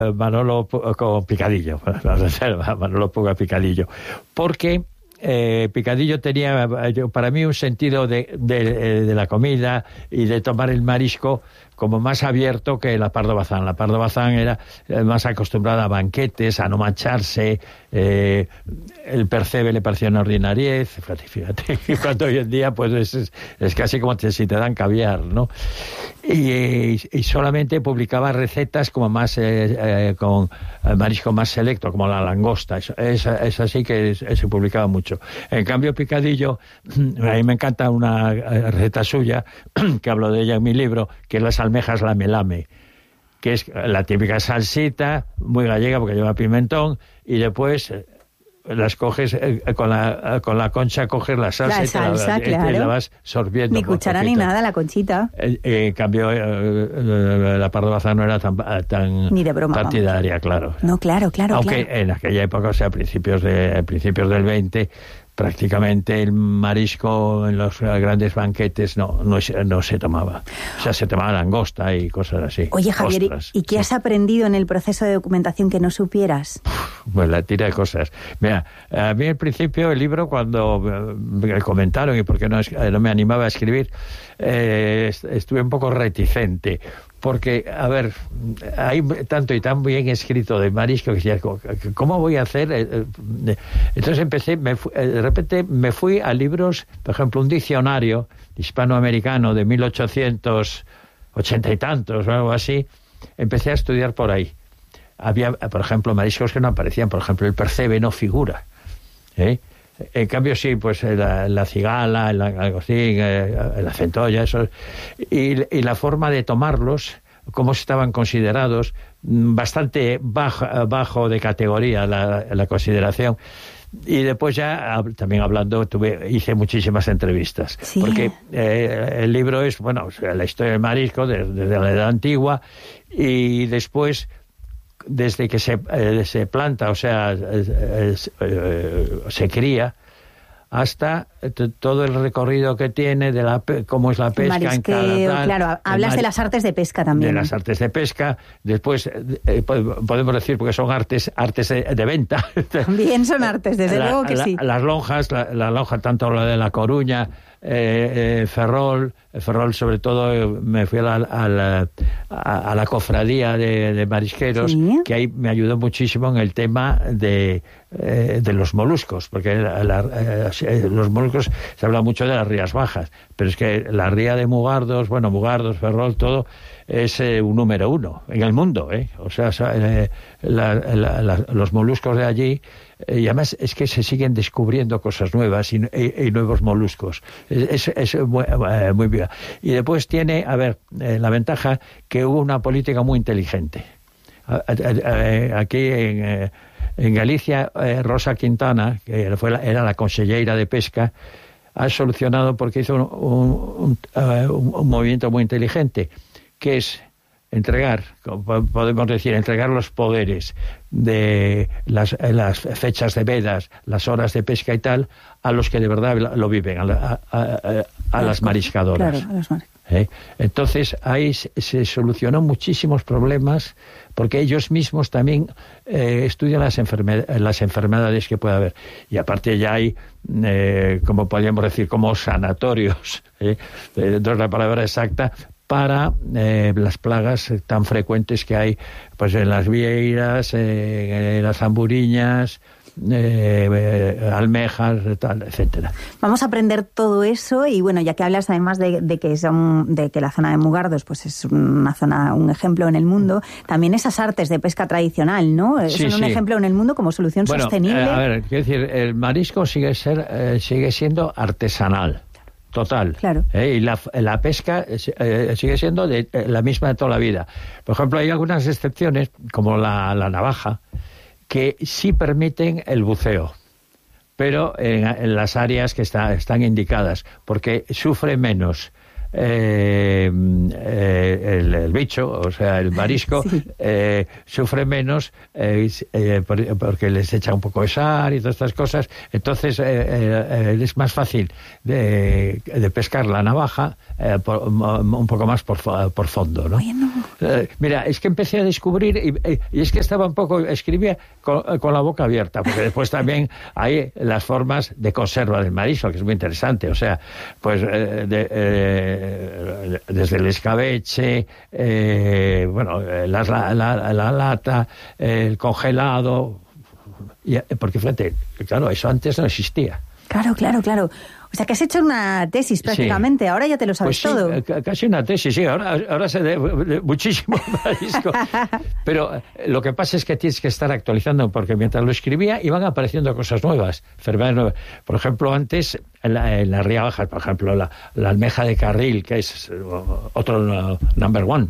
Manolo con Picadillo, la reserva, Manolo Puga Picadillo, porque Picadillo tenía para mí un sentido de la comida y de tomar el marisco como más abierto que la Pardo Bazán. La Pardo Bazán era más acostumbrada a banquetes, a no mancharse, el percebe le parecía una ordinariez, fíjate, cuando hoy en día pues es casi como si te dan caviar, ¿no? Y solamente publicaba recetas como más con marisco más selecto, como la langosta. Es así que se publicaba mucho. En cambio, Picadillo, a mí me encanta una receta suya, que hablo de ella en mi libro, que es las almejas lame-lame, que es la típica salsita, muy gallega porque lleva pimentón, y después las coges con la concha, coges la salsa, y la vas sorbiendo. Ni cuchara ni nada, la conchita. En cambio, la Pardo Bazán no era tan ni de broma, partidaria, claro. No, claro. Aunque en aquella época, o sea, principios del 20, prácticamente el marisco en los grandes banquetes no se tomaba. O sea, se tomaba langosta y cosas así. Oye, Javier, ostras, ¿y qué has aprendido en el proceso de documentación que no supieras? Pues la tira de cosas. Mira, a mí al principio el libro, cuando me comentaron y porque no me animaba a escribir, estuve un poco reticente. Porque, a ver, hay tanto y tan bien escrito de marisco que decía, ¿cómo voy a hacer? Entonces de repente me fui a libros, por ejemplo, un diccionario hispanoamericano de 1880 y tantos o algo así. Empecé a estudiar por ahí. Había, por ejemplo, mariscos que no aparecían. Por ejemplo, el percebe no figura. En cambio, sí, pues la cigala, el langostín, la centolla, eso. Y la forma de tomarlos, cómo estaban considerados, bastante bajo de categoría la consideración. Y después ya, también hablando, hice muchísimas entrevistas. Sí. Porque el libro es, bueno, la historia del marisco desde la Edad Antigua, y después, desde que se planta, o sea, se cría, hasta todo el recorrido que tiene de cómo es la pesca marisqueo, en cada tal. Claro, hablas de las artes de pesca también. De las artes de pesca. Después, podemos decir, porque son artes de venta. También son artes, desde luego que sí. Las lonjas, la lonja, tanto la de La Coruña, Ferrol sobre todo, me fui a la cofradía de marisqueros, ¿sí? Que ahí me ayudó muchísimo en el tema de los moluscos, porque los moluscos, se habla mucho de las Rías Bajas, pero es que la ría de Mugardos, Ferrol, todo es un número uno en el mundo, o sea, los moluscos de allí, y además es que se siguen descubriendo cosas nuevas y nuevos moluscos. Es muy bien. Y después tiene, la ventaja que hubo una política muy inteligente. Aquí en Galicia, Rosa Quintana, que era la conselleira de pesca, ha solucionado, porque hizo un movimiento muy inteligente, que es entregar los poderes de las fechas de vedas, las horas de pesca y tal, a los que de verdad lo viven, a las mariscadoras. Claro, a las mariscadoras. Entonces ahí se solucionó muchísimos problemas, porque ellos mismos también estudian las enfermedades que puede haber, y aparte ya hay, como podríamos decir, como sanatorios, no es la palabra exacta, para las plagas tan frecuentes que hay, pues en las vieiras, en las zamburiñas, almejas, tal, etcétera. Vamos a aprender todo eso, y bueno, ya que hablas además de que la zona de Mugardos pues es una zona, un ejemplo en el mundo, también esas artes de pesca tradicional, ¿no? Son un ejemplo en el mundo como solución sostenible. A ver, quiero decir, el marisco sigue siendo artesanal. Total. Claro. Y la pesca sigue siendo la misma de toda la vida. Por ejemplo, hay algunas excepciones, como la navaja, que sí permiten el buceo, pero en las áreas que están indicadas, porque sufre menos el bicho, o sea, el marisco, sí. Sufre menos porque les echa un poco de sal y todas estas cosas. Entonces es más fácil de pescar la navaja un poco más por fondo, ¿no? Oye, no. Mira, es que empecé a descubrir, y es que estaba un poco, escribía con la boca abierta, porque después también hay las formas de conserva del marisco, que es muy interesante, o sea, pues desde el escabeche, la lata, el congelado, porque fíjate, claro, eso antes no existía. Claro. O sea, que has hecho una tesis prácticamente, sí. Ahora ya te lo sabes pues sí, todo. Casi una tesis, sí, ahora sé de muchísimo marisco. Pero lo que pasa es que tienes que estar actualizando, porque mientras lo escribía iban apareciendo cosas nuevas, enfermedades nuevas. Por ejemplo, antes, en la Ría Baja, por ejemplo, la almeja de carril, que es otro number one,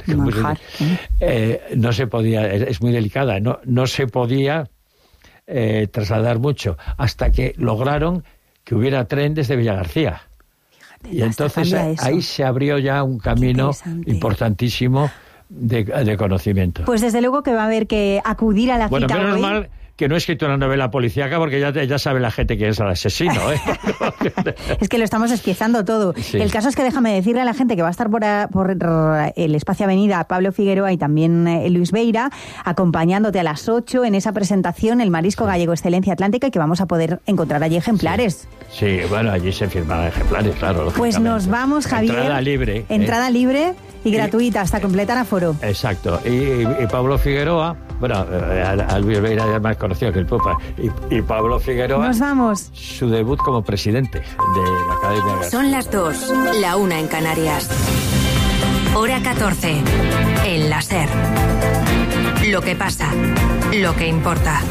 no se podía, es muy delicada, no se podía trasladar mucho, hasta que lograron que hubiera tren desde Villagarcía. Fíjate, y entonces ahí se abrió ya un camino importantísimo de conocimiento. Pues desde luego que va a haber que acudir a la cita menos hoy. Mal que no he escrito una novela policíaca, porque ya sabe la gente quién es el asesino. Es que lo estamos espiezando todo. Sí. El caso es que déjame decirle a la gente que va a estar por el Espacio Avenida Pablo Figueroa y también Luis Beira, acompañándote a las 8 en esa presentación, el Marisco Gallego Excelencia Atlántica, y que vamos a poder encontrar allí ejemplares. Sí, bueno, allí se firman ejemplares, claro. Pues nos vamos, Javier. Entrada libre. Entrada libre y gratuita, hasta completar aforo. Exacto. Y Pablo Figueroa, bueno, a Luis Beira ya más conocido que el Pupa, y Pablo Figueroa. Nos vamos. Su debut como presidente de la Academia Gastronomía. Son las 2, la 1 en Canarias. Hora 14, en la SER. Lo que pasa, lo que importa.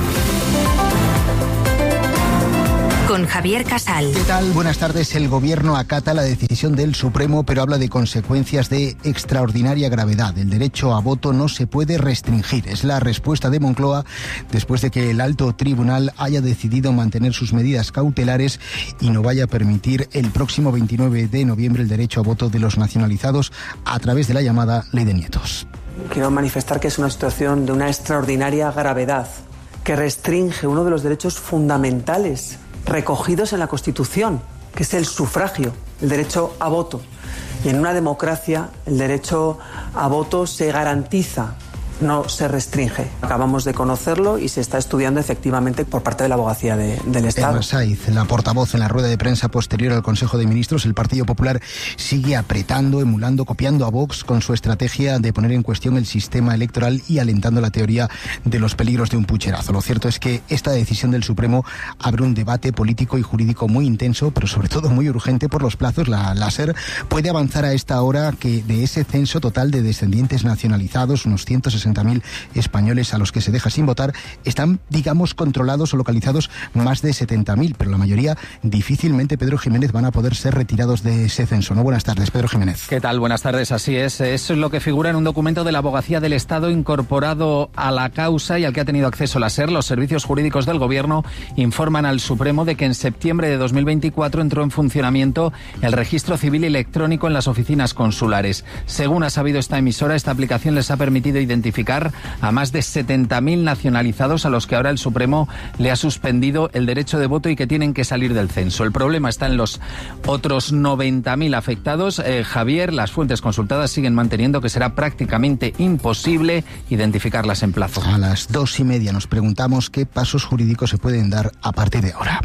Con Javier Casal. ¿Qué tal? Buenas tardes. El Gobierno acata la decisión del Supremo, pero habla de consecuencias de extraordinaria gravedad. El derecho a voto no se puede restringir. Es la respuesta de Moncloa después de que el alto tribunal haya decidido mantener sus medidas cautelares y no vaya a permitir el próximo 29 de noviembre el derecho a voto de los nacionalizados a través de la llamada Ley de Nietos. Quiero manifestar que es una situación de una extraordinaria gravedad que restringe uno de los derechos fundamentales recogidos en la Constitución, que es el sufragio, el derecho a voto. Y en una democracia el derecho a voto se garantiza, no se restringe. Acabamos de conocerlo y se está estudiando efectivamente por parte de la Abogacía del Estado. Emma Saiz, la portavoz, en la rueda de prensa posterior al Consejo de Ministros, el Partido Popular sigue apretando, emulando, copiando a Vox con su estrategia de poner en cuestión el sistema electoral y alentando la teoría de los peligros de un pucherazo. Lo cierto es que esta decisión del Supremo abre un debate político y jurídico muy intenso, pero sobre todo muy urgente por los plazos. La SER puede avanzar a esta hora que de ese censo total de descendientes nacionalizados, unos 160.000 españoles a los que se deja sin votar, están, digamos, controlados o localizados más de 70.000, pero la mayoría difícilmente, Pedro Jiménez, van a poder ser retirados de ese censo. ¿No? Buenas tardes, Pedro Jiménez. ¿Qué tal? Buenas tardes, así es. Eso es lo que figura en un documento de la Abogacía del Estado incorporado a la causa y al que ha tenido acceso la SER. Los servicios jurídicos del Gobierno informan al Supremo de que en septiembre de 2024 entró en funcionamiento el registro civil electrónico en las oficinas consulares. Según ha sabido esta emisora, esta aplicación les ha permitido identificar a más de 70.000 nacionalizados a los que ahora el Supremo le ha suspendido el derecho de voto y que tienen que salir del censo. El problema está en los otros 90.000 afectados. Javier, las fuentes consultadas siguen manteniendo que será prácticamente imposible identificarlas en plazo. A las 2:30 nos preguntamos qué pasos jurídicos se pueden dar a partir de ahora.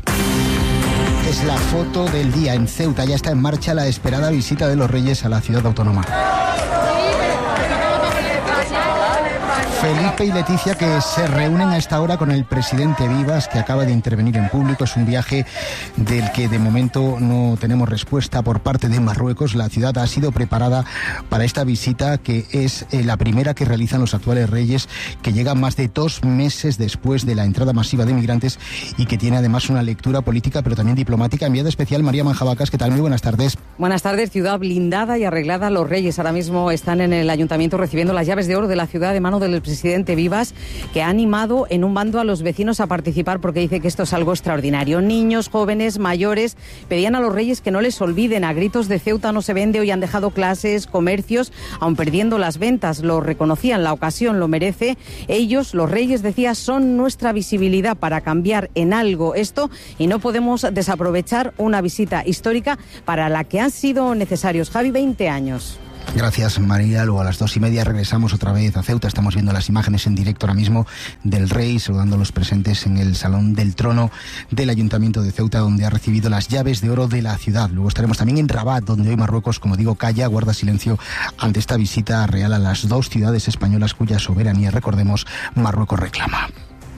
Es la foto del día en Ceuta. Ya está en marcha la esperada visita de los Reyes a la ciudad autónoma. Felipe y Leticia, que se reúnen a esta hora con el presidente Vivas, que acaba de intervenir en público. Es un viaje del que de momento no tenemos respuesta por parte de Marruecos. La ciudad ha sido preparada para esta visita, que es la primera que realizan los actuales reyes, que llega más de 2 meses después de la entrada masiva de migrantes y que tiene además una lectura política pero también diplomática. Enviada especial María Manjabacas, ¿qué tal? Muy buenas tardes. Buenas tardes. Ciudad blindada y arreglada. Los reyes ahora mismo están en el ayuntamiento recibiendo las llaves de oro de la ciudad de mano del presidente Vivas, que ha animado en un bando a los vecinos a participar porque dice que esto es algo extraordinario. Niños, jóvenes, mayores pedían a los reyes que no les olviden. A gritos de Ceuta no se vende. Hoy han dejado clases, comercios, aun perdiendo las ventas. Lo reconocían, la ocasión lo merece. Ellos, los reyes, decía, son nuestra visibilidad para cambiar en algo esto y no podemos desaprovechar una visita histórica para la que han sido necesarios, Javi, 20 años. Gracias, María. Luego a las 2:30 regresamos otra vez a Ceuta. Estamos viendo las imágenes en directo ahora mismo del rey saludando a los presentes en el Salón del Trono del Ayuntamiento de Ceuta, donde ha recibido las llaves de oro de la ciudad. Luego estaremos también en Rabat, donde hoy Marruecos, como digo, calla, guarda silencio ante esta visita real a las dos ciudades españolas cuya soberanía, recordemos, Marruecos reclama.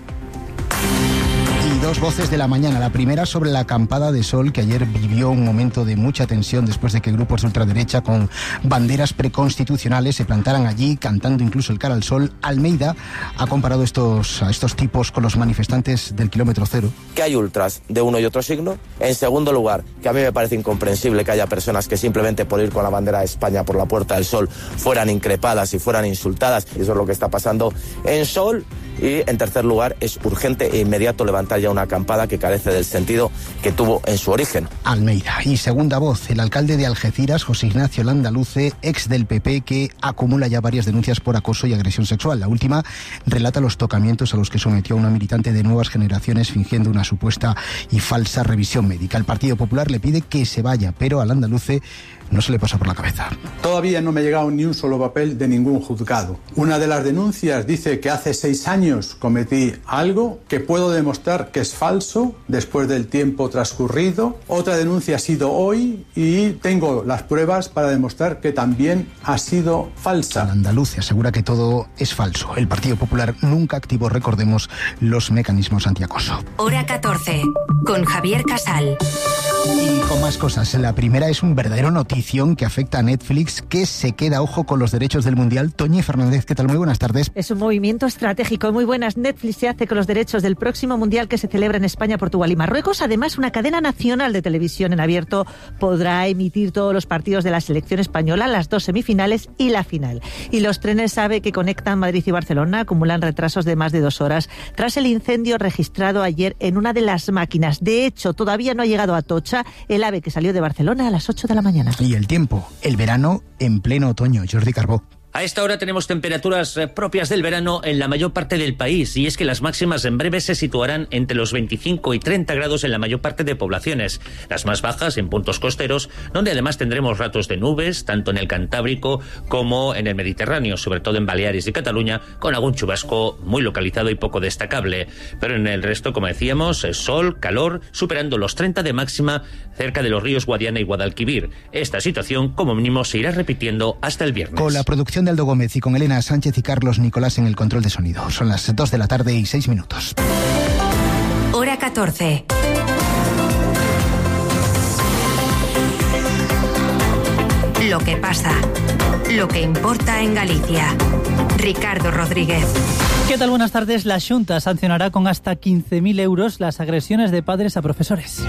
Y dos voces de la mañana. La primera sobre la acampada de Sol, que ayer vivió un momento de mucha tensión después de que grupos de ultraderecha con banderas preconstitucionales se plantaran allí, cantando incluso el Cara al Sol. Almeida ha comparado a estos tipos con los manifestantes del kilómetro cero. Que hay ultras de uno y otro signo. En segundo lugar, que a mí me parece incomprensible que haya personas que simplemente por ir con la bandera de España por la Puerta del Sol fueran increpadas y fueran insultadas. Y eso es lo que está pasando en Sol. Y en tercer lugar, es urgente e inmediato levantar ya una acampada que carece del sentido que tuvo en su origen. Almeida. Y segunda voz, el alcalde de Algeciras, José Ignacio Landaluce, ex del PP, que acumula ya varias denuncias por acoso y agresión sexual. La última relata los tocamientos a los que sometió a una militante de Nuevas Generaciones fingiendo una supuesta y falsa revisión médica. El Partido Popular le pide que se vaya, pero a Landaluce no se le pasa por la cabeza. Todavía no me ha llegado ni un solo papel de ningún juzgado. Una de las denuncias dice que hace 6 años cometí algo que puedo demostrar que es falso después del tiempo transcurrido. Otra denuncia ha sido hoy y tengo las pruebas para demostrar que también ha sido falsa. Landaluce asegura que todo es falso. El Partido Popular nunca activó, recordemos, los mecanismos antiacoso. Hora 14, con Javier Casal. Y con más cosas. La primera es un verdadero notición que afecta a Netflix, que se queda, ojo, con los derechos del Mundial. Toñi Fernández, ¿qué tal? Muy buenas tardes. Es un movimiento estratégico. Muy buenas. Netflix se hace con los derechos del próximo Mundial que se celebra en España, Portugal y Marruecos. Además, una cadena nacional de televisión en abierto podrá emitir todos los partidos de la selección española, las 2 semifinales y la final. Y los trenes AVE que conectan Madrid y Barcelona acumulan retrasos de más de 2 horas tras el incendio registrado ayer en una de las máquinas. De hecho, todavía no ha llegado a Atocha el AVE que salió de Barcelona a las 8 de la mañana. Y el tiempo, el verano en pleno otoño. Jordi Carbó. A esta hora tenemos temperaturas propias del verano en la mayor parte del país, y es que las máximas en breve se situarán entre los 25 y 30 grados en la mayor parte de poblaciones. Las más bajas en puntos costeros, donde además tendremos ratos de nubes, tanto en el Cantábrico como en el Mediterráneo, sobre todo en Baleares y Cataluña, con algún chubasco muy localizado y poco destacable. Pero en el resto, como decíamos, sol, calor, superando los 30 de máxima cerca de los ríos Guadiana y Guadalquivir. Esta situación, como mínimo, se irá repitiendo hasta el viernes. Con la producción de Aldo Gómez y con Elena Sánchez y Carlos Nicolás en el control de sonido. Son las 2 de la tarde y 6 minutos. Hora 14. Lo que pasa, lo que importa en Galicia. Ricardo Rodríguez. ¿Qué tal? Buenas tardes. La Xunta sancionará con hasta 15.000 euros las agresiones de padres a profesores.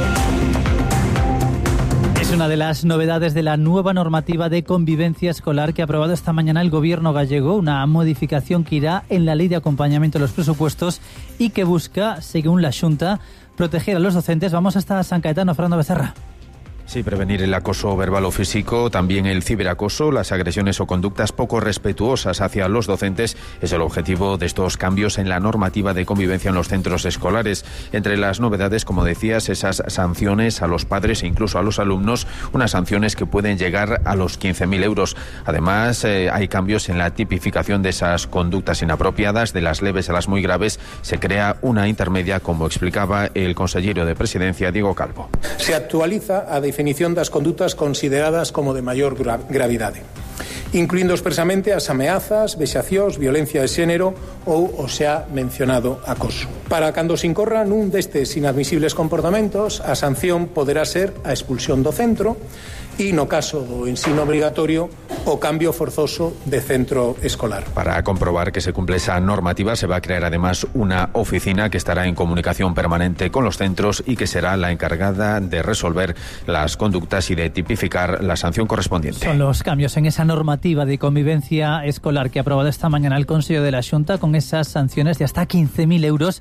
Es una de las novedades de la nueva normativa de convivencia escolar que ha aprobado esta mañana el gobierno gallego, una modificación que irá en la ley de acompañamiento de los presupuestos y que busca, según la Xunta, proteger a los docentes. Vamos hasta San Caetano, Fernando Becerra. Sí, prevenir el acoso verbal o físico, también el ciberacoso, las agresiones o conductas poco respetuosas hacia los docentes es el objetivo de estos cambios en la normativa de convivencia en los centros escolares. Entre las novedades, como decías, esas sanciones a los padres e incluso a los alumnos, unas sanciones que pueden llegar a los 15.000 euros. Además, hay cambios en la tipificación de esas conductas inapropiadas, de las leves a las muy graves. Se crea una intermedia, como explicaba el consejero de Presidencia, Diego Calvo. Se actualiza a definición das condutas consideradas como de maior gravidade, incluindo expresamente as ameazas, vexacións, violencia de xénero ou o xa mencionado acoso. Para cando se incorra nun destes inadmisibles comportamentos, a sanción poderá ser a expulsión do centro e, no caso do ensino obrigatorio, o cambio forzoso de centro escolar. Para comprobar que se cumple esa normativa, se va a crear además una oficina que estará en comunicación permanente con los centros y que será la encargada de resolver las conductas y de tipificar la sanción correspondiente. Son los cambios en esa normativa de convivencia escolar que ha aprobado esta mañana el Consejo de la Xunta, con esas sanciones de hasta 15.000 euros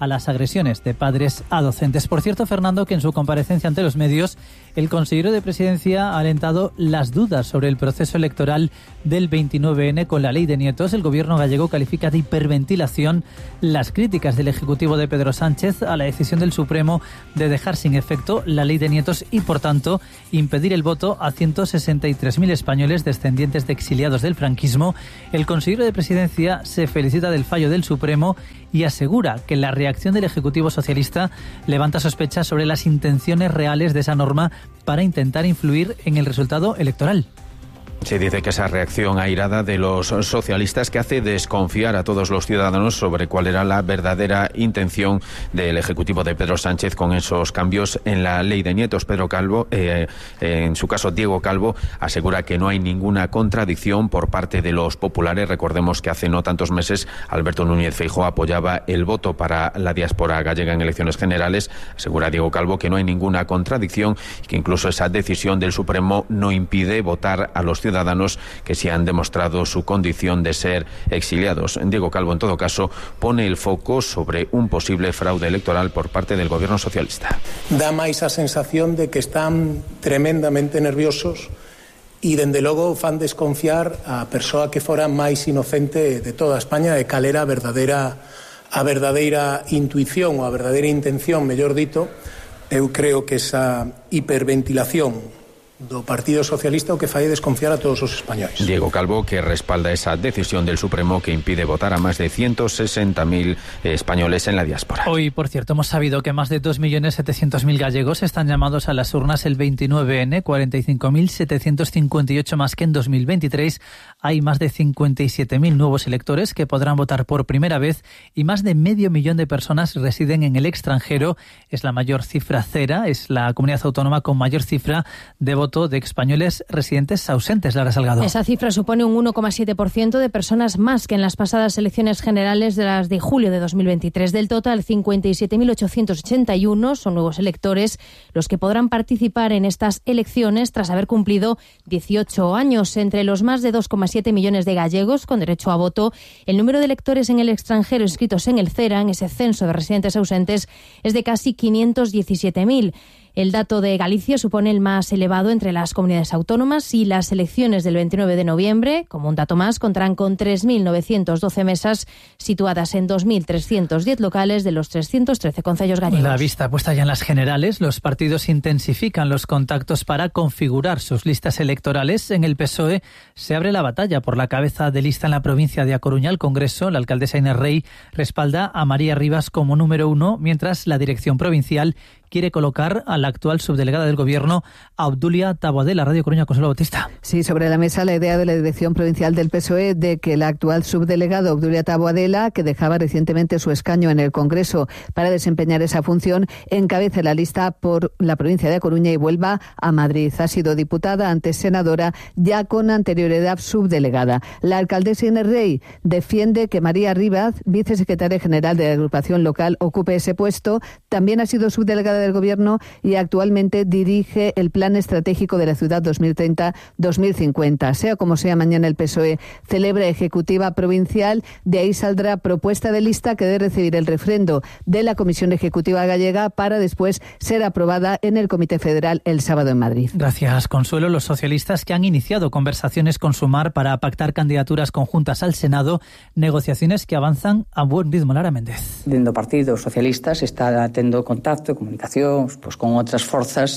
a las agresiones de padres a docentes. Por cierto, Fernando, que en su comparecencia ante los medios, el consejero de Presidencia ha alentado las dudas sobre el proceso electoral del 29N con la ley de nietos. El gobierno gallego califica de hiperventilación las críticas del Ejecutivo de Pedro Sánchez a la decisión del Supremo de dejar sin efecto la ley de nietos y, por tanto, impedir el voto a 163.000 españoles descendientes de exiliados del franquismo. El consejero de Presidencia se felicita del fallo del Supremo y asegura que la reacción del Ejecutivo socialista levanta sospechas sobre las intenciones reales de esa norma para intentar influir en el resultado electoral. Se dice que esa reacción airada de los socialistas que hace desconfiar a todos los ciudadanos sobre cuál era la verdadera intención del Ejecutivo de Pedro Sánchez con esos cambios en la ley de nietos. Pedro Calvo, en su caso Diego Calvo, asegura que no hay ninguna contradicción por parte de los populares. Recordemos que hace no tantos meses Alberto Núñez Feijóo apoyaba el voto para la diáspora gallega en elecciones generales. Asegura Diego Calvo que no hay ninguna contradicción y que incluso esa decisión del Supremo no impide votar a los ciudadanos que sí han demostrado su condición de ser exiliados. Diego Calvo, en todo caso, pone el foco sobre un posible fraude electoral por parte del gobierno socialista. Dá máis a sensación de que están tremendamente nerviosos e, dende logo, fan desconfiar a persoa que fora máis inocente de toda España de cal era a verdadeira intuición ou a verdadeira intención, mellor dito. Eu creo que esa hiperventilación do Partido Socialista o que fai desconfiar a todos os españoles. Diego Calvo, que respalda esa decisión del Supremo que impide votar a más de 160.000 españoles en la diáspora. Hoy, por cierto, hemos sabido que más de 2.700.000 gallegos están llamados a las urnas el 29N, 45.758 más que en 2023. Hay más de 57.000 nuevos electores que podrán votar por primera vez y más de 500.000 de personas residen en el extranjero. Es la mayor cifra cera, es la comunidad autónoma con mayor cifra de voto de españoles residentes ausentes. Lara Salgado. Esa cifra supone un 1,7% de personas más que en las pasadas elecciones generales de las de julio de 2023. Del total, 57.881 son nuevos electores los que podrán participar en estas elecciones tras haber cumplido 18 años. Entre los más de 2,7 millones de gallegos con derecho a voto, el número de electores en el extranjero inscritos en el CERA, en ese censo de residentes ausentes, es de casi 517.000. El dato de Galicia supone el más elevado entre las comunidades autónomas y las elecciones del 29 de noviembre, como un dato más, contarán con 3.912 mesas situadas en 2.310 locales de los 313 concellos gallegos. La vista puesta ya en las generales, los partidos intensifican los contactos para configurar sus listas electorales. En el PSOE se abre la batalla por la cabeza de lista en la provincia de A Coruña. El Congreso, la alcaldesa Inés Rey, respalda a María Rivas como número 1, mientras la dirección provincial quiere colocar a la actual subdelegada del Gobierno, a Obdulia Taboadela. Radio Coruña, Consuelo Bautista. Sí, sobre la mesa la idea de la dirección provincial del PSOE de que la actual subdelegada, Obdulia Taboadela, que dejaba recientemente su escaño en el Congreso para desempeñar esa función, encabece la lista por la provincia de A Coruña y vuelva a Madrid. Ha sido diputada, antes senadora, ya con anterioridad subdelegada. La alcaldesa Inés Rey defiende que María Rivas, vicesecretaria general de la agrupación local, ocupe ese puesto. También ha sido subdelegada del Gobierno y actualmente dirige el Plan Estratégico de la Ciudad 2030-2050. Sea como sea, mañana el PSOE celebra ejecutiva provincial. De ahí saldrá propuesta de lista que debe recibir el refrendo de la Comisión Ejecutiva Gallega para después ser aprobada en el Comité Federal el sábado en Madrid. Gracias, Consuelo. Los socialistas que han iniciado conversaciones con Sumar para pactar candidaturas conjuntas al Senado, negociaciones que avanzan a buen ritmo. Lara Méndez. Dentro do Partido Socialista se está tendo contacto, comunicación con outras forzas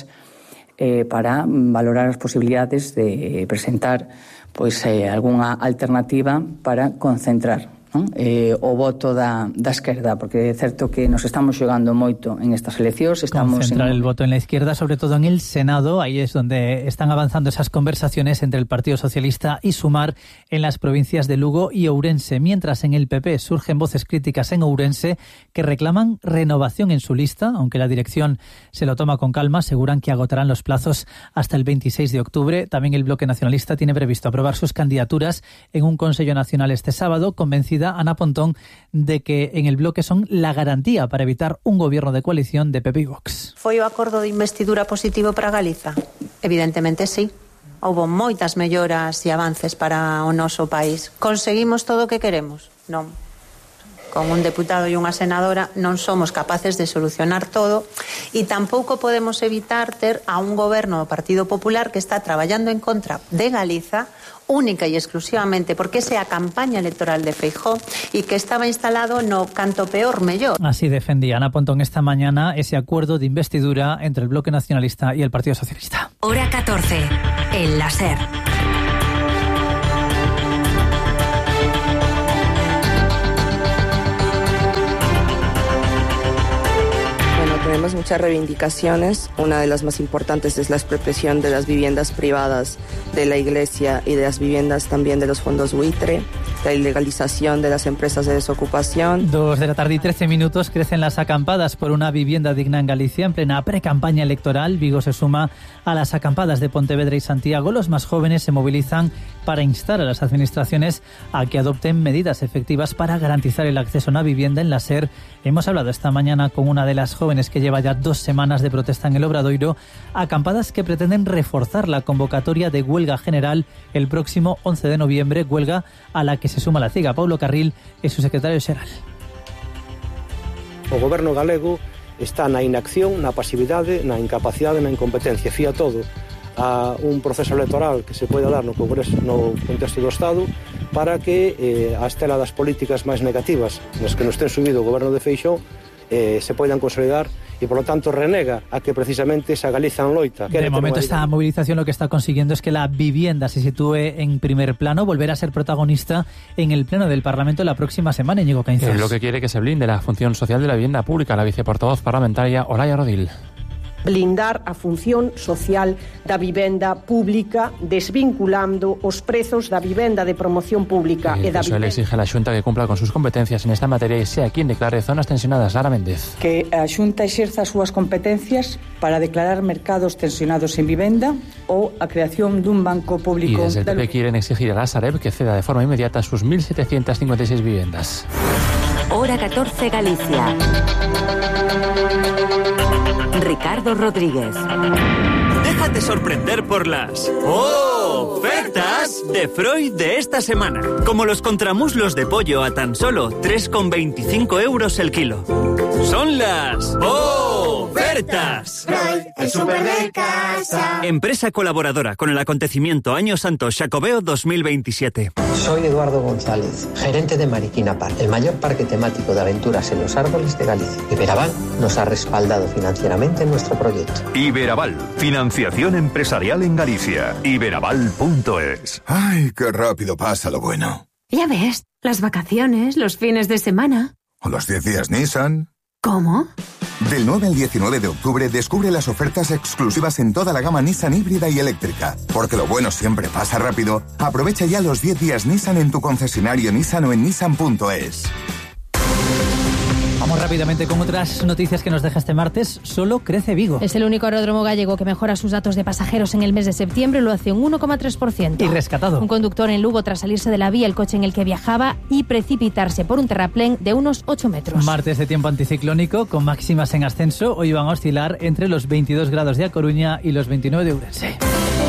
para valorar as posibilidades de presentar algunha alternativa para concentrar o voto da esquerda, porque é certo que nos estamos xogando moito en estas eleccións. Concentrar el voto en la izquierda, sobre todo en el Senado. Ahí es donde están avanzando esas conversaciones entre el Partido Socialista y Sumar en las provincias de Lugo y Ourense, mientras en el PP surgen voces críticas en Ourense que reclaman renovación en su lista, aunque la dirección se lo toma con calma. Aseguran que agotarán los plazos hasta el 26 de octubre. También el Bloque Nacionalista tiene previsto aprobar sus candidaturas en un Consejo Nacional este sábado, convencida Ana Pontón de que en el bloque son la garantía para evitar un gobierno de coalición de PP y Vox. Foi o acordo de investidura positivo para Galiza? Evidentemente sí. Houbo moitas melloras e avances para o noso país. Conseguimos todo o que queremos? Non. con un deputado e unha senadora non somos capaces de solucionar todo e tampouco podemos evitar ter a un goberno do Partido Popular que está traballando en contra de Galiza única e exclusivamente porque esa é a campaña electoral de Feijóo e que estaba instalado no canto peor mellor. Así defendía Ana Pontón esta mañana ese acuerdo de investidura entre el Bloque Nacionalista y el Partido Socialista. Hora 14, en la SER. Tenemos muchas reivindicaciones. Una de las más importantes es la expropiación de las viviendas privadas de la Iglesia y de las viviendas también de los fondos buitre, la ilegalización de las empresas de desocupación. 2:13 p.m. Crecen las acampadas por una vivienda digna en Galicia. En plena precampaña electoral, Vigo se suma a las acampadas de Pontevedra y Santiago. Los más jóvenes se movilizan para instar a las administraciones a que adopten medidas efectivas para garantizar el acceso a una vivienda. En la SER hemos hablado esta mañana con una de las jóvenes que lleva ya 2 semanas de protesta en el Obradoiro, acampadas que pretenden reforzar la convocatoria de huelga general el próximo 11 de noviembre, huelga a la que se suma la CIGA. Paulo Carril es su secretario xeral. O goberno galego está na inacción, na pasividade, na incapacidade, na incompetencia. Fía todo a un proceso electoral que se pode dar no Congreso, no contexto do Estado, para que a estela das políticas máis negativas nas que nos ten subido o goberno de Feixóo se poidan consolidar y por lo tanto renega a que precisamente esa Galiza en loita. De momento esta movilización lo que está consiguiendo es que la vivienda se sitúe en primer plano, volver a ser protagonista en el pleno del Parlamento la próxima semana. Íñigo Caínzas. Es lo que quiere que se blinde la función social de la vivienda pública, la viceportavoz parlamentaria Olaya Rodil. Blindar a función social da vivenda pública desvinculando os prezos da vivenda de promoción pública e da vivenda. Exige a la Xunta que cumpla con sus competencias en esta materia y sea quien declare zonas tensionadas. Lara Méndez. Que a Xunta exerza as súas competencias para declarar mercados tensionados en vivenda ou a creación dun banco público. Y desde el PP quieren exigir a la Sareb que ceda de forma inmediata sus 1.756 viviendas. Hora 14 Galicia. Ricardo Rodríguez. Déjate sorprender por las ofertas de Freud de esta semana. Como los contramuslos de pollo a tan solo 3,25 euros el kilo. Son las ofertas. Freud, el súper de casa. Empresa colaboradora con el acontecimiento Año Santo Xacobeo 2027. Soy Eduardo González, gerente de Mariquina Park, el mayor parque temático de aventuras en los árboles de Galicia. Iberaval nos ha respaldado financieramente en nuestro proyecto. Iberaval, financiación empresarial en Galicia. Iberaval.es. Ay, qué rápido pasa lo bueno. Ya ves, las vacaciones, los fines de semana. O los 10 días Nissan. ¿Cómo? Del 9 al 19 de octubre descubre las ofertas exclusivas en toda la gama Nissan híbrida y eléctrica. Porque lo bueno siempre pasa rápido. Aprovecha ya los 10 días Nissan en tu concesionario Nissan o en Nissan.es. Vamos rápidamente con otras noticias que nos deja este martes. Solo crece Vigo. Es el único aeródromo gallego que mejora sus datos de pasajeros en el mes de septiembre. Lo hace un 1,3%. Y rescatado. Un conductor en Lugo tras salirse de la vía, el coche en el que viajaba, y precipitarse por un terraplén de unos 8 metros. Martes de tiempo anticiclónico con máximas en ascenso. Hoy van a oscilar entre los 22 grados de A Coruña y los 29 de Ourense.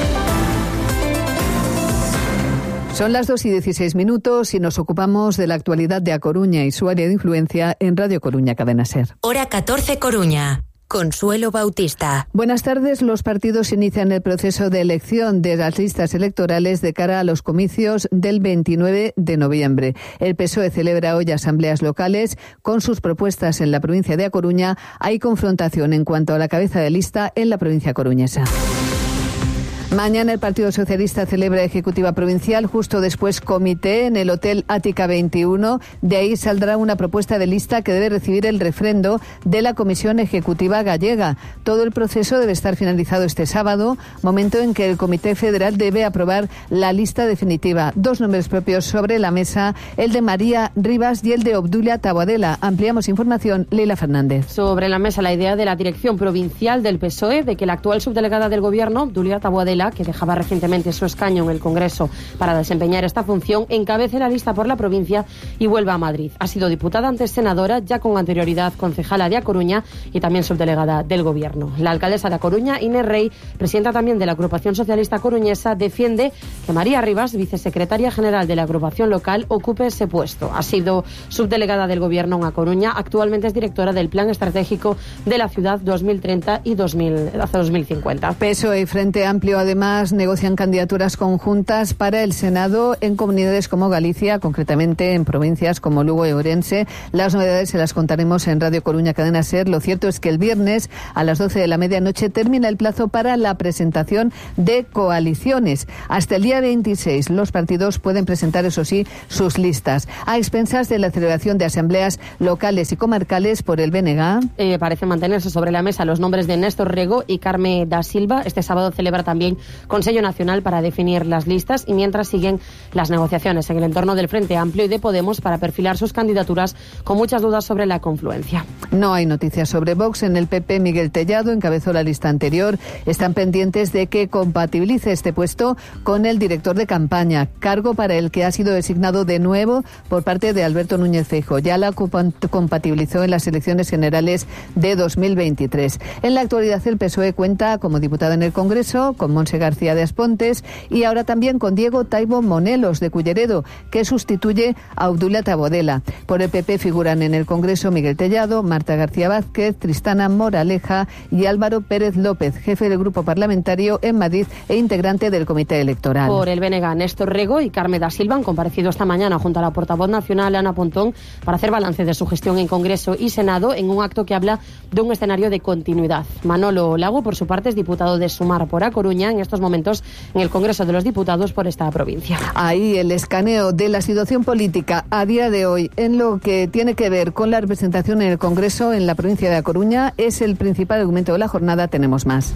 Son las 2:16 y nos ocupamos de la actualidad de A Coruña y su área de influencia en Radio Coruña Cadena SER. Hora 14 Coruña. Consuelo Bautista. Buenas tardes. Los partidos inician el proceso de elección de las listas electorales de cara a los comicios del 29 de noviembre. El PSOE celebra hoy asambleas locales. Con sus propuestas en la provincia de A Coruña hay confrontación en cuanto a la cabeza de lista en la provincia coruñesa. Mañana el Partido Socialista celebra ejecutiva provincial, justo después comité en el Hotel Ática 21. De ahí saldrá una propuesta de lista que debe recibir el refrendo de la Comisión Ejecutiva Gallega. Todo el proceso debe estar finalizado este sábado, momento en que el Comité Federal debe aprobar la lista definitiva. 2 nombres propios sobre la mesa, el de María Rivas y el de Obdulia Taboadela. Ampliamos información, Leila Fernández. Sobre la mesa la idea de la dirección provincial del PSOE de que la actual subdelegada del Gobierno, Obdulia Taboadela, Abodela, que dejaba recientemente su escaño en el Congreso para desempeñar esta función, encabece la lista por la provincia y vuelve a Madrid. Ha sido diputada, antes senadora, ya con anterioridad concejala de A Coruña y también subdelegada del Gobierno. La alcaldesa de A Coruña, Inés Rey, presidenta también de la agrupación socialista coruñesa, defiende que María Rivas, vicesecretaria general de la agrupación local, ocupe ese puesto. Ha sido subdelegada del Gobierno en A Coruña, actualmente es directora del Plan Estratégico de la Ciudad 2030 y 2050. PSOE y Frente Amplio, además, negocian candidaturas conjuntas para el Senado en comunidades como Galicia, concretamente en provincias como Lugo y Ourense. Las novedades se las contaremos en Radio Coruña Cadena SER. Lo cierto es que el viernes a las 12 de la medianoche termina el plazo para la presentación de coaliciones. Hasta el día 26 los partidos pueden presentar, eso sí, sus listas. A expensas de la celebración de asambleas locales y comarcales por el BNG. Parece mantenerse sobre la mesa los nombres de Néstor Rego y Carme da Silva. Este sábado celebra también Consejo Nacional para definir las listas, y mientras siguen las negociaciones en el entorno del Frente Amplio y de Podemos para perfilar sus candidaturas, con muchas dudas sobre la confluencia. No hay noticias sobre Vox. En el PP, Miguel Tellado encabezó la lista anterior. Están pendientes de que compatibilice este puesto con el director de campaña, cargo para el que ha sido designado de nuevo por parte de Alberto Núñez Feijóo. Ya la compatibilizó en las elecciones generales de 2023. En la actualidad, el PSOE cuenta como diputada en el Congreso con Montse García de Aspontes y ahora también con Diego Taibo Monelos de Culleredo, que sustituye a Obdulia Abodela. Por el PP figuran en el Congreso Miguel Tellado, Marta García Vázquez, Tristana Moraleja y Álvaro Pérez López, jefe del grupo parlamentario en Madrid e integrante del comité electoral. Por el BNG, Néstor Rego y Carme da Silva han comparecido esta mañana junto a la portavoz nacional Ana Pontón para hacer balance de su gestión en Congreso y Senado en un acto que habla de un escenario de continuidad. Manolo Lago, por su parte, es diputado de Sumar por A Coruña, en estos momentos en el Congreso de los Diputados por esta provincia. Ahí el escaneo de la situación política a día de hoy en lo que tiene que ver con la representación en el Congreso en la provincia de A Coruña es el principal argumento de la jornada. Tenemos más.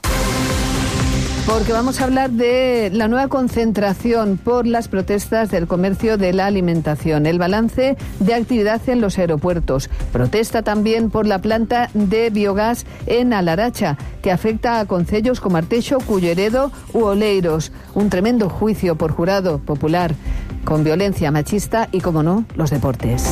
Porque vamos a hablar de la nueva concentración por las protestas del comercio de la alimentación, el balance de actividad en los aeropuertos, protesta también por la planta de biogás en Alaracha, que afecta a concellos como Arteixo, Culleredo u Oleiros, un tremendo juicio por jurado popular con violencia machista y, como no, los deportes.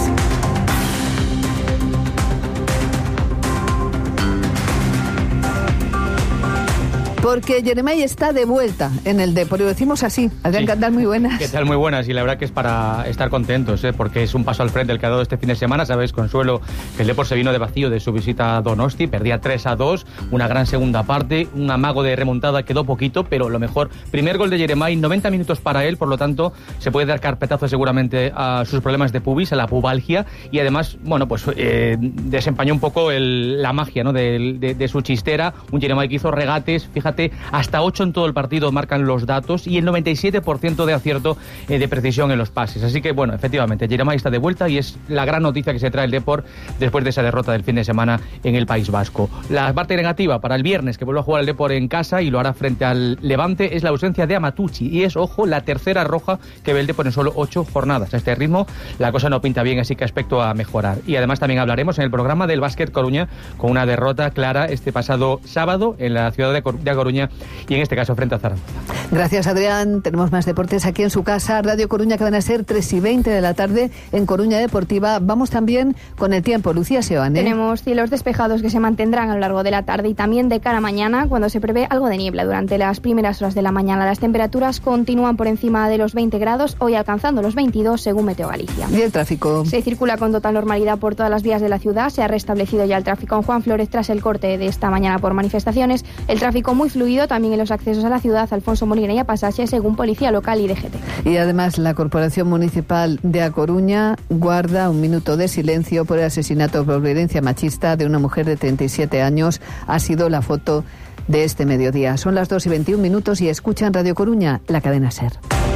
Porque Jeremai está de vuelta en el Depor, lo decimos así. Adrián Candal, muy buenas. ¿Qué tal? Muy buenas, y la verdad que es para estar contentos, porque es un paso al frente el que ha dado este fin de semana. Sabéis, Consuelo, que el Depor se vino de vacío de su visita a Donosti, perdía 3-2, una gran segunda parte, un amago de remontada, quedó poquito, pero lo mejor, primer gol de Jeremai, 90 minutos para él, por lo tanto, se puede dar carpetazo seguramente a sus problemas de pubis, a la pubalgia, y además, bueno, pues desempañó un poco la magia, ¿no?, de su chistera, un Jeremai que hizo regates, fíjate, hasta 8 en todo el partido marcan los datos y el 97% de acierto de precisión en los pases. Así que, bueno, efectivamente, Jeremai está de vuelta y es la gran noticia que se trae el Depor después de esa derrota del fin de semana en el País Vasco. La parte negativa para el viernes, que vuelve a jugar el Depor en casa y lo hará frente al Levante, es la ausencia de Amatucci y es, ojo, la tercera roja que ve el Depor en solo 8 jornadas. A este ritmo la cosa no pinta bien, así que aspecto a mejorar. Y además también hablaremos en el programa del Básquet Coruña con una derrota clara este pasado sábado en la ciudad de Coruña y en este caso frente a Zaragoza. Gracias, Adrián. Tenemos más deportes aquí en su casa. Radio Coruña, que van a ser 3:20 de la tarde en Coruña Deportiva. Vamos también con el tiempo. Lucía Seoane. Tenemos cielos despejados que se mantendrán a lo largo de la tarde y también de cara a mañana, cuando se prevé algo de niebla durante las primeras horas de la mañana. Las temperaturas continúan por encima de los 20 grados, hoy alcanzando los 22 según Meteo Galicia. ¿Y el tráfico? Se circula con total normalidad por todas las vías de la ciudad. Se ha restablecido ya el tráfico en Juan Flores tras el corte de esta mañana por manifestaciones. El tráfico muy fluido también en los accesos a la ciudad, Alfonso Molina y a Pasaxe, según Policía Local y DGT. Y además la Corporación Municipal de A Coruña guarda un minuto de silencio por el asesinato por violencia machista de una mujer de 37 años. Ha sido la foto de este mediodía. Son las 2:21 y escuchan Radio Coruña, la cadena SER.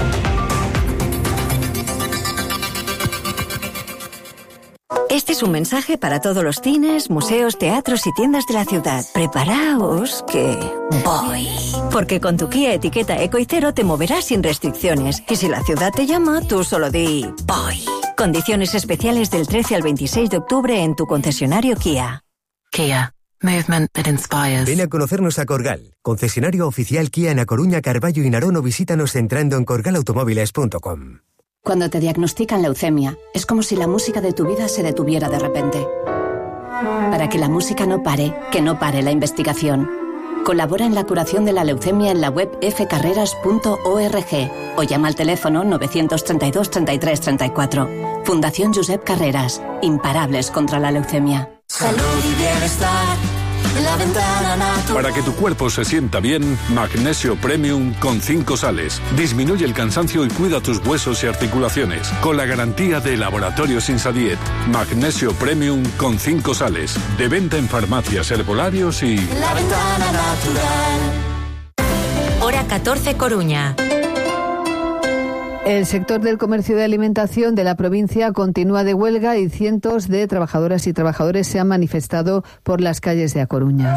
Este es un mensaje para todos los cines, museos, teatros y tiendas de la ciudad. Preparaos que voy. Porque con tu Kia etiqueta Eco y Cero te moverás sin restricciones. Y si la ciudad te llama, tú solo di voy. Condiciones especiales del 13 al 26 de octubre en tu concesionario Kia. Kia. Movement that inspires. Ven a conocernos a Corgal, concesionario oficial Kia en A Coruña, Carballo y Narón, o visítanos entrando en corgalautomóviles.com. Cuando te diagnostican leucemia, es como si la música de tu vida se detuviera de repente. Para que la música no pare, que no pare la investigación. Colabora en la curación de la leucemia en la web fcarreras.org o llama al teléfono 932 33 34. Fundación Josep Carreras. Imparables contra la leucemia. Salud y bienestar. La ventana natural. Para que tu cuerpo se sienta bien, Magnesio Premium con 5 sales. Disminuye el cansancio y cuida tus huesos y articulaciones. Con la garantía de Laboratorios Insadiet. Magnesio Premium con 5 sales. De venta en farmacias, herbolarios y... La ventana natural. Hora 14 Coruña. El sector del comercio de alimentación de la provincia continúa de huelga y cientos de trabajadoras y trabajadores se han manifestado por las calles de A Coruña.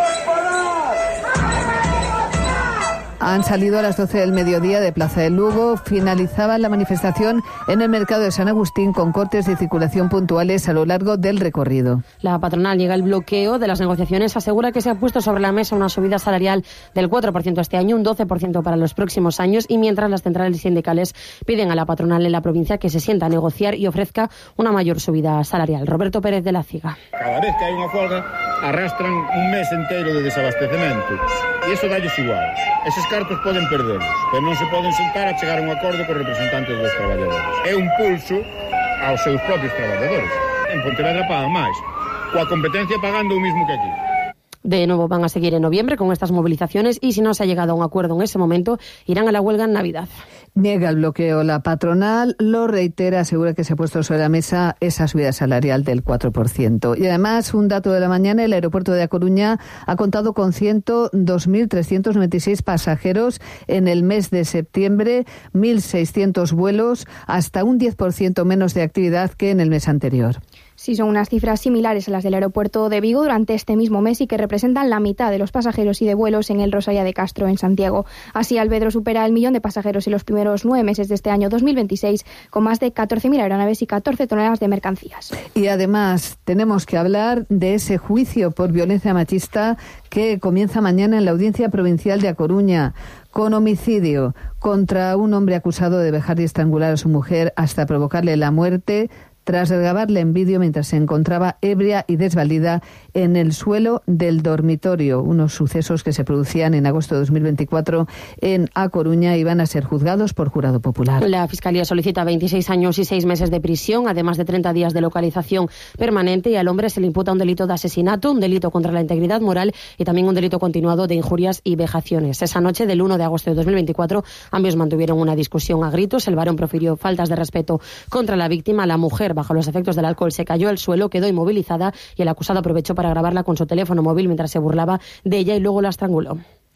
Han salido a las 12 del mediodía de Plaza de Lugo. Finalizaba la manifestación en el mercado de San Agustín con cortes de circulación puntuales a lo largo del recorrido. La patronal niega el bloqueo de las negociaciones, asegura que se ha puesto sobre la mesa una subida salarial del 4% este año, un 12% para los próximos años, y mientras las centrales sindicales piden a la patronal en la provincia que se sienta a negociar y ofrezca una mayor subida salarial. Roberto Pérez de la Ciga. Cada vez que hai unha folga arrastran un mes inteiro de desabastecemento e iso dalles igual. Eses cartos poden perderlos, pero non se poden sentar a chegar a un acordo cos representantes dos traballadores. É un pulso aos seus propios traballadores. En Pontevedra pagan máis, coa competencia pagando o mismo que aquí. De nuevo van a seguir en noviembre con estas movilizaciones y si no se ha llegado a un acuerdo en ese momento, irán a la huelga en Navidad. Niega el bloqueo la patronal, lo reitera, asegura que se ha puesto sobre la mesa esa subida salarial del 4%. Y además, un dato de la mañana, el aeropuerto de A Coruña ha contado con 102.396 pasajeros en el mes de septiembre, 1.600 vuelos, hasta un 10% menos de actividad que en el mes anterior. Sí, son unas cifras similares a las del aeropuerto de Vigo durante este mismo mes y que representan la mitad de los pasajeros y de vuelos en el Rosalía de Castro, en Santiago. Así, Albedro supera el 1.000.000 de pasajeros en los primeros 9 meses de este año 2026, con más de 14.000 aeronaves y 14 toneladas de mercancías. Y además, tenemos que hablar de ese juicio por violencia machista que comienza mañana en la Audiencia Provincial de A Coruña, con homicidio contra un hombre acusado de vejar y estrangular a su mujer hasta provocarle la muerte, tras grabarle en vídeo mientras se encontraba ebria y desvalida en el suelo del dormitorio. Unos sucesos que se producían en agosto de 2024 en A Coruña y van a ser juzgados por jurado popular. La Fiscalía solicita 26 años y 6 meses de prisión, además de 30 días de localización permanente, y al hombre se le imputa un delito de asesinato, un delito contra la integridad moral y también un delito continuado de injurias y vejaciones. Esa noche del 1 de agosto de 2024 ambos mantuvieron una discusión a gritos. El varón profirió faltas de respeto contra la víctima. La mujer, bajo los efectos del alcohol, se cayó al suelo, quedó inmovilizada y el acusado aprovechó para grabarla con su teléfono móvil mientras se burlaba de ella y luego la estranguló.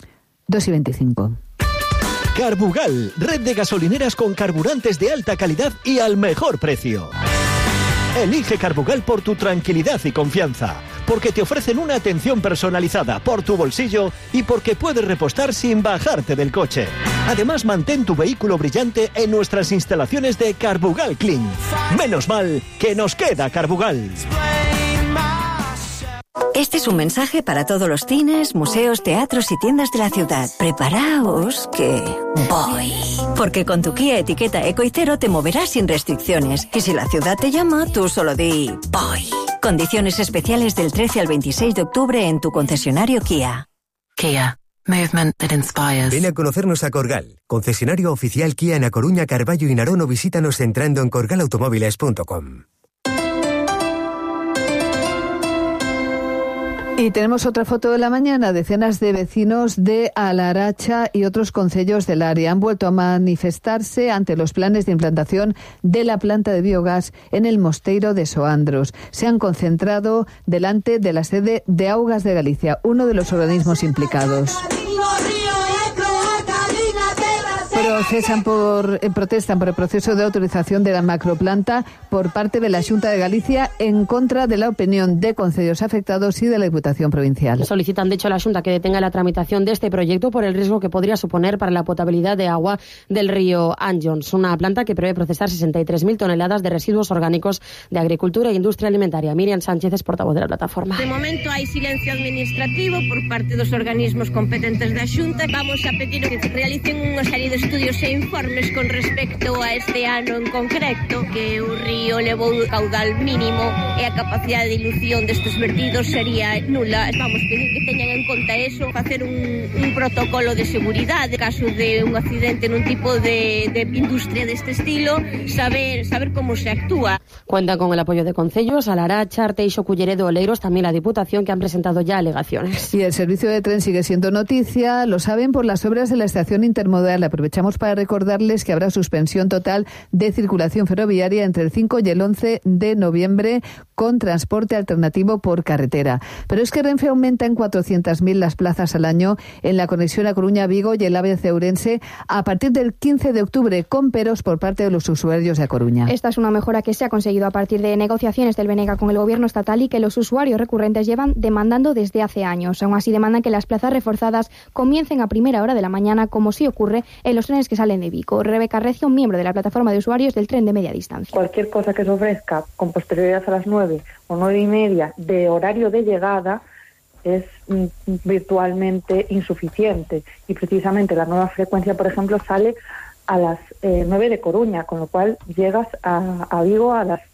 2:25. Carbugal, red de gasolineras con carburantes de alta calidad y al mejor precio. Elige Carbugal por tu tranquilidad y confianza, porque te ofrecen una atención personalizada por tu bolsillo y porque puedes repostar sin bajarte del coche. Además, mantén tu vehículo brillante en nuestras instalaciones de Carbugal Clean. Menos mal que nos queda Carbugal. Este es un mensaje para todos los cines, museos, teatros y tiendas de la ciudad. Preparaos que voy. Porque con tu Kia etiqueta Eco y Cero te moverás sin restricciones. Y si la ciudad te llama, tú solo di voy. Condiciones especiales del 13 al 26 de octubre en tu concesionario Kia. Kia. Movement that inspires. Ven a conocernos a Corgal, concesionario oficial Kia en A Coruña, Carballo y Narón, o visítanos entrando en corgalautomóviles.com. Y tenemos otra foto de la mañana. Decenas de vecinos de Alaracha y otros concellos del área han vuelto a manifestarse ante los planes de implantación de la planta de biogás en el Mosteiro de Soandros. Se han concentrado delante de la sede de Augas de Galicia, uno de los organismos implicados. protestan por el proceso de autorización de la macroplanta por parte de la Xunta de Galicia en contra de la opinión de concellos afectados y de la Diputación Provincial. Solicitan, de hecho, a la Xunta que detenga la tramitación de este proyecto por el riesgo que podría suponer para la potabilidad de agua del río Anjons, una planta que prevé procesar 63.000 toneladas de residuos orgánicos de agricultura e industria alimentaria. Miriam Sánchez es portavoz de la plataforma. De momento hai silencio administrativo por parte dos organismos competentes da Xunta. Vamos a pedir que se realicen unha serie de estudios e informes con respecto a este ano en concreto, que o río levou caudal mínimo e a capacidade de dilución destes vertidos sería nula. Vamos a pedir que teñan en conta eso, facer un protocolo de seguridade en caso de un accidente nun tipo de industria deste estilo, saber como se actúa. Cuentan con el apoyo de concellos, Alaracha, Arteixo, Culleredo, Oleiros, también la Diputación, que han presentado ya alegaciones. Y el servicio de tren sigue siendo noticia, lo saben por las obras de la estación intermodal. Aprovechamos para recordarles que habrá suspensión total de circulación ferroviaria entre el 5 y el 11 de noviembre con transporte alternativo por carretera. Pero es que Renfe aumenta en 400.000 las plazas al año en la conexión A Coruña-Vigo y el AVE Ourense a partir del 15 de octubre, con peros por parte de los usuarios de A Coruña. Esta es una mejora que se ha conseguido a partir de negociaciones del Benega con el gobierno estatal y que los usuarios recurrentes llevan demandando desde hace años. Aún así demandan que las plazas reforzadas comiencen a primera hora de la mañana, como sí ocurre en los trenes que salen de Vigo. Rebeca Recio, miembro de la plataforma de usuarios del tren de media distancia. Cualquier cosa que se ofrezca con posterioridad a las 9 o 9:30 de horario de llegada es virtualmente insuficiente, y precisamente la nueva frecuencia, por ejemplo, sale a las 9 de Coruña, con lo cual llegas a Vigo a las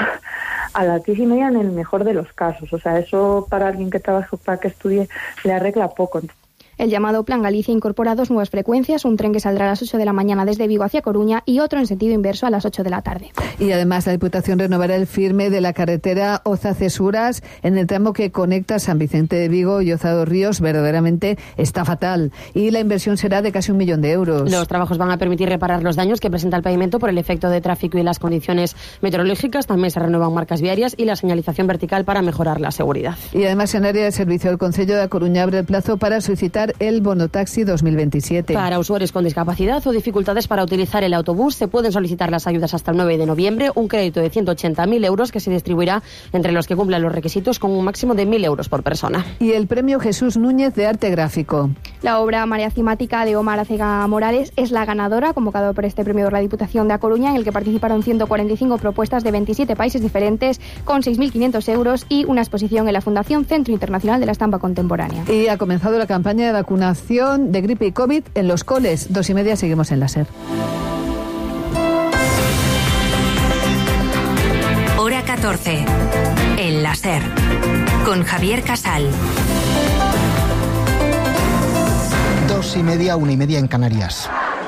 10:30 en el mejor de los casos. O sea, eso para alguien que trabaja, para que estudie, le arregla poco. El llamado Plan Galicia incorpora 2 nuevas frecuencias, un tren que saldrá a las 8 de la mañana desde Vigo hacia Coruña y otro en sentido inverso a las 8 de la tarde. Y además la Diputación renovará el firme de la carretera Oza-Cesuras en el tramo que conecta San Vicente de Vigo y Oza dos Ríos. Verdaderamente está fatal. Y la inversión será de casi 1 millón de euros. Los trabajos van a permitir reparar los daños que presenta el pavimento por el efecto de tráfico y las condiciones meteorológicas. También se renuevan marcas viarias y la señalización vertical para mejorar la seguridad. Y además en área de servicio el Concello de A Coruña abre el plazo para solicitar el bono taxi 2027. Para usuarios con discapacidad o dificultades para utilizar el autobús se pueden solicitar las ayudas hasta el 9 de noviembre, un crédito de 180.000 euros que se distribuirá entre los que cumplan los requisitos con un máximo de 1.000 euros por persona. Y el premio Jesús Núñez de Arte Gráfico. La obra Marea Cimática de Omar Acega Morales es la ganadora, convocado por este premio de la Diputación de A Coruña, en el que participaron 145 propuestas de 27 países diferentes con 6.500 euros y una exposición en la Fundación Centro Internacional de la Estampa Contemporánea. Y ha comenzado la campaña de vacunación de gripe y COVID en los coles. 2:30 seguimos en la SER. Hora 14. En la SER. Con Javier Casal. 2:30, 1:30 en Canarias.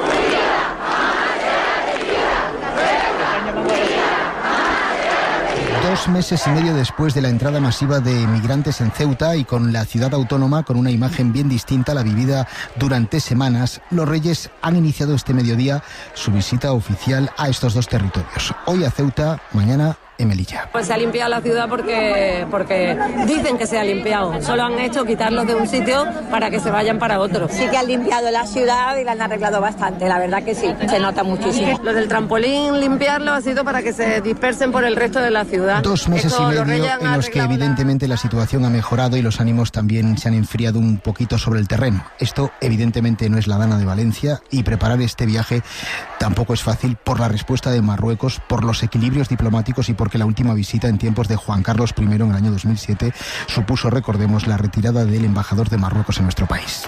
2 meses y medio después de la entrada masiva de migrantes en Ceuta y con la ciudad autónoma con una imagen bien distinta a la vivida durante semanas, los Reyes han iniciado este mediodía su visita oficial a estos 2 territorios. Hoy a Ceuta, mañana en Melilla. Pues se ha limpiado la ciudad porque dicen que se ha limpiado. Solo han hecho quitarlos de un sitio para que se vayan para otro. Sí que han limpiado la ciudad y la han arreglado bastante, la verdad que sí, se nota muchísimo. Lo del trampolín, limpiarlo ha sido para que se dispersen por el resto de la ciudad. 2 meses y medio en los que evidentemente la situación ha mejorado y los ánimos también se han enfriado un poquito sobre el terreno. Esto evidentemente no es la Dana de Valencia y preparar este viaje tampoco es fácil por la respuesta de Marruecos, por los equilibrios diplomáticos y porque la última visita en tiempos de Juan Carlos I en el año 2007 supuso, recordemos, la retirada del embajador de Marruecos en nuestro país.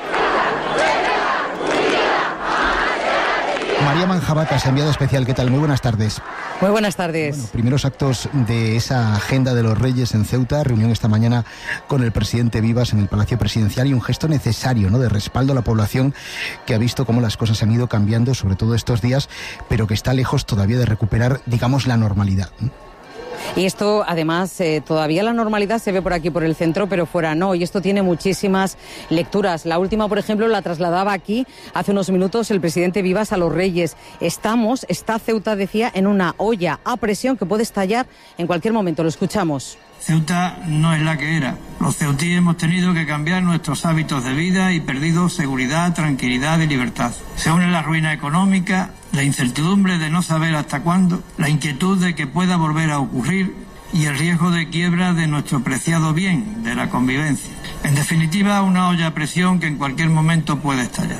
María Manjabacas, enviada especial, ¿qué tal? Muy buenas tardes. Muy buenas tardes. Bueno, primeros actos de esa agenda de los Reyes en Ceuta, reunión esta mañana con el presidente Vivas en el Palacio Presidencial y un gesto necesario, ¿no?, de respaldo a la población que ha visto cómo las cosas han ido cambiando, sobre todo estos días, pero que está lejos todavía de recuperar, digamos, la normalidad, ¿no? Y esto, además, todavía la normalidad se ve por aquí, por el centro, pero fuera no. Y esto tiene muchísimas lecturas. La última, por ejemplo, la trasladaba aquí hace unos minutos el presidente Vivas a los Reyes. Está Ceuta, decía, en una olla a presión que puede estallar en cualquier momento. Lo escuchamos. Ceuta no es la que era. Los ceutíes hemos tenido que cambiar nuestros hábitos de vida y perdido seguridad, tranquilidad y libertad. Se une la ruina económica, la incertidumbre de no saber hasta cuándo, la inquietud de que pueda volver a ocurrir y el riesgo de quiebra de nuestro preciado bien, de la convivencia. En definitiva, una olla a presión que en cualquier momento puede estallar.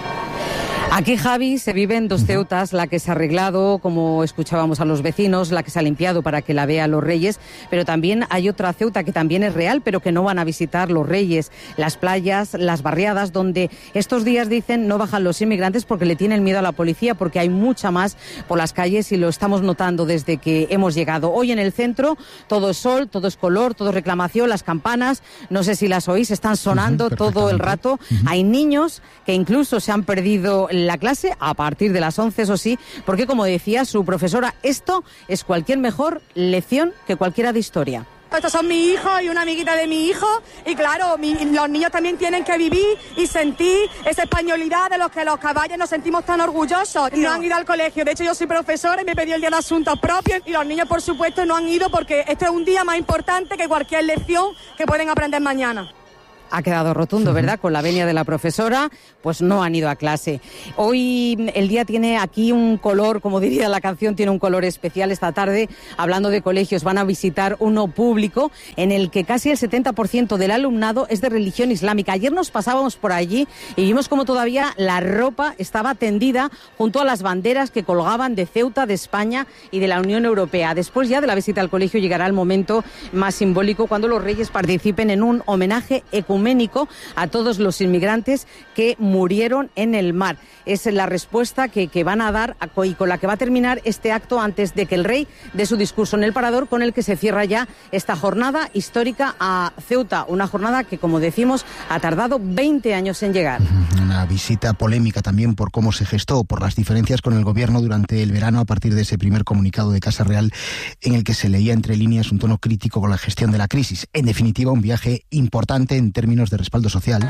Aquí, Javi, se viven dos Ceutas, la que se ha arreglado, como escuchábamos a los vecinos, la que se ha limpiado para que la vean los Reyes, pero también hay otra Ceuta que también es real, pero que no van a visitar los Reyes. Las playas, las barriadas, donde estos días dicen no bajan los inmigrantes porque le tienen miedo a la policía, porque hay mucha más por las calles y lo estamos notando desde que hemos llegado. Hoy en el centro todo es sol, todo es color, todo es reclamación, las campanas, no sé si las oís, están sonando todo el rato. Hay niños que incluso se han perdido la clase a partir de las 11, eso sí, porque como decía su profesora, esto es cualquier mejor lección que cualquiera de historia. Estos son mi hijo y una amiguita de mi hijo y claro, los niños también tienen que vivir y sentir esa españolidad de los que los caballos nos sentimos tan orgullosos. No han ido al colegio, de hecho yo soy profesora y me pedí el día de asuntos propios y los niños por supuesto no han ido porque este es un día más importante que cualquier lección que pueden aprender mañana. Ha quedado rotundo, ¿verdad? Con la venia de la profesora, pues no han ido a clase. Hoy el día tiene aquí un color, como diría la canción, tiene un color especial. Esta tarde, hablando de colegios, van a visitar uno público en el que casi el 70% del alumnado es de religión islámica. Ayer nos pasábamos por allí y vimos como todavía la ropa estaba tendida junto a las banderas que colgaban de Ceuta, de España y de la Unión Europea. Después ya de la visita al colegio llegará el momento más simbólico cuando los Reyes participen en un homenaje ecuménico a todos los inmigrantes que murieron en el mar. Es la respuesta que van a dar y con la que va a terminar este acto antes de que el rey dé su discurso en el Parador, con el que se cierra ya esta jornada histórica a Ceuta, una jornada que, como decimos, ha tardado 20 años en llegar. Una visita polémica también por cómo se gestó, por las diferencias con el gobierno durante el verano a partir de ese primer comunicado de Casa Real en el que se leía entre líneas un tono crítico con la gestión de la crisis. En definitiva, un viaje importante en términos de respaldo social,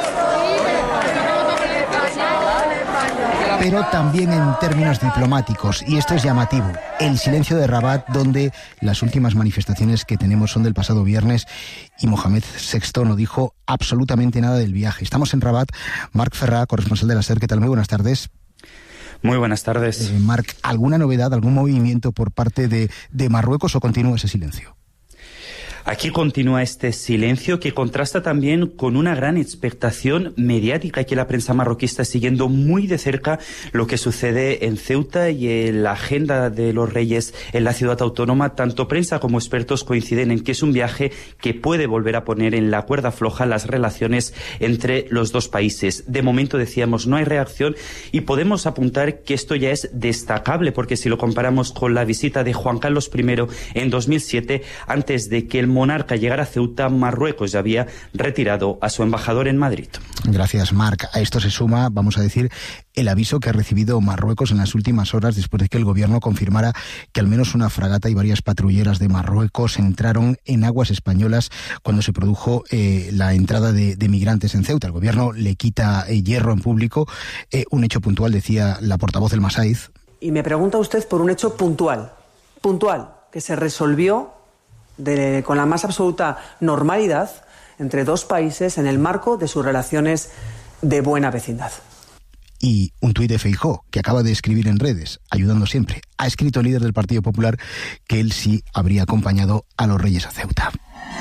pero también en términos diplomáticos, y esto es llamativo. El silencio de Rabat, donde las últimas manifestaciones que tenemos son del pasado viernes y Mohamed VI no dijo absolutamente nada del viaje. Estamos en Rabat. Marc Ferrà, corresponsal de la SER, ¿qué tal? Muy buenas tardes. Muy buenas tardes. Marc, ¿alguna novedad, algún movimiento por parte de Marruecos o continúa ese silencio? Aquí continúa este silencio que contrasta también con una gran expectación mediática, que la prensa marroquí está siguiendo muy de cerca lo que sucede en Ceuta y en la agenda de los Reyes en la ciudad autónoma. Tanto prensa como expertos coinciden en que es un viaje que puede volver a poner en la cuerda floja las relaciones entre los dos países. De momento, decíamos, no hay reacción y podemos apuntar que esto ya es destacable, porque si lo comparamos con la visita de Juan Carlos I en 2007, antes de que el monarca llegara a Ceuta, Marruecos ya había retirado a su embajador en Madrid. Gracias, Marc. A esto se suma, vamos a decir, el aviso que ha recibido Marruecos en las últimas horas después de que el gobierno confirmara que al menos una fragata y varias patrulleras de Marruecos entraron en aguas españolas cuando se produjo la entrada de migrantes en Ceuta. El gobierno le quita hierro en público. Un hecho puntual, decía la portavoz del Masaiz. Y me pregunta usted por un hecho puntual, que se resolvió con la más absoluta normalidad entre dos países en el marco de sus relaciones de buena vecindad. Y un tuit de Feijóo, que acaba de escribir en redes, ayudando siempre. Ha escrito el líder del Partido Popular que él sí habría acompañado a los Reyes a Ceuta.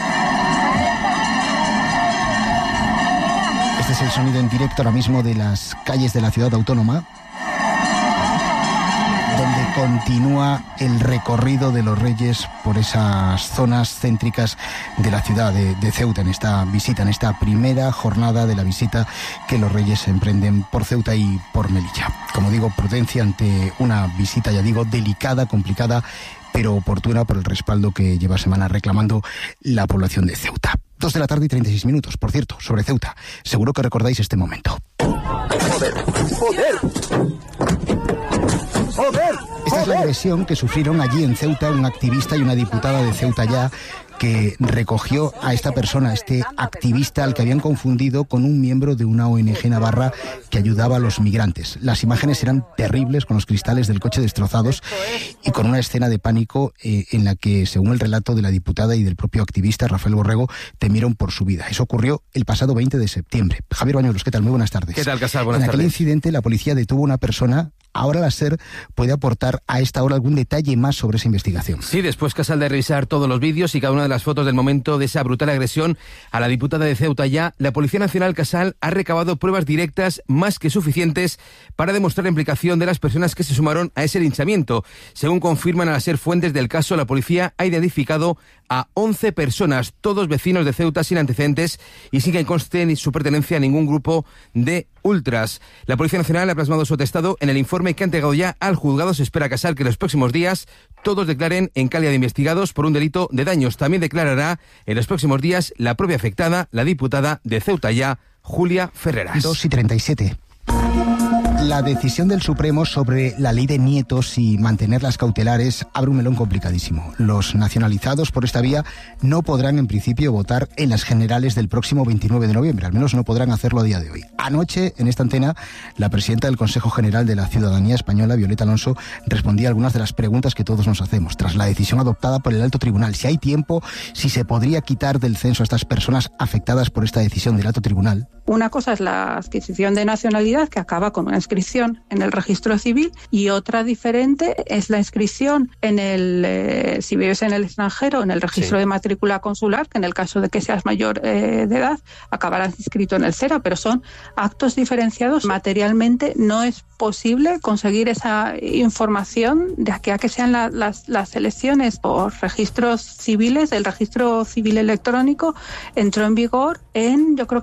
Este es el sonido en directo ahora mismo de las calles de la ciudad autónoma, donde continúa el recorrido de los Reyes por esas zonas céntricas de la ciudad de Ceuta, en esta visita, en esta primera jornada de la visita que los Reyes emprenden por Ceuta y por Melilla. Como digo, prudencia ante una visita, ya digo, delicada, complicada, pero oportuna por el respaldo que lleva semanas reclamando la población de Ceuta. 2 de la tarde y 36 minutos, por cierto, sobre Ceuta. Seguro que recordáis este momento. ¡Joder! Esta es la agresión que sufrieron allí en Ceuta un activista y una diputada de Ceuta Ya, que recogió a esta persona, este activista al que habían confundido con un miembro de una ONG navarra que ayudaba a los migrantes. Las imágenes eran terribles, con los cristales del coche destrozados y con una escena de pánico en la que, según el relato de la diputada y del propio activista Rafael Borrego, temieron por su vida. Eso ocurrió el pasado 20 de septiembre. Javier Bañuelos, ¿qué tal? Muy buenas tardes. ¿Qué tal, Casal? Buenas tardes. En aquel incidente la policía detuvo a una persona. Ahora la SER puede aportar a esta hora algún detalle más sobre esa investigación. Sí, después, Casal, de revisar todos los vídeos y cada una de las fotos del momento de esa brutal agresión a la diputada de Ceuta ya, la Policía Nacional, Casal, ha recabado pruebas directas más que suficientes para demostrar la implicación de las personas que se sumaron a ese linchamiento. Según confirman a la SER fuentes del caso, la policía ha identificado a 11 personas, todos vecinos de Ceuta sin antecedentes y sin que conste ni su pertenencia a ningún grupo de ultras. La Policía Nacional ha plasmado su atestado en el informe que ha entregado ya al juzgado. Se espera, Casal, que en los próximos días todos declaren en calidad de investigados por un delito de daños. También declarará en los próximos días la propia afectada, la diputada de Ceuta ya, Julia Ferreras. 2:37. La decisión del Supremo sobre la ley de nietos y mantenerlas cautelares abre un melón complicadísimo. Los nacionalizados por esta vía no podrán en principio votar en las generales del próximo 29 de noviembre, al menos no podrán hacerlo a día de hoy. Anoche, en esta antena, la presidenta del Consejo General de la Ciudadanía Española, Violeta Alonso, respondía a algunas de las preguntas que todos nos hacemos, tras la decisión adoptada por el Alto Tribunal. Si hay tiempo, si se podría quitar del censo a estas personas afectadas por esta decisión del Alto Tribunal. Una cosa es la adquisición de nacionalidad, que acaba con una inscripción en el registro civil, y otra diferente es la inscripción en el, si vives en el extranjero, en el registro de matrícula consular, que en el caso de que seas mayor de edad, acabarás inscrito en el CERA, pero son actos diferenciados. Materialmente no es posible conseguir esa información de aquí a que sean las elecciones por registros civiles. El registro civil electrónico entró en vigor yo creo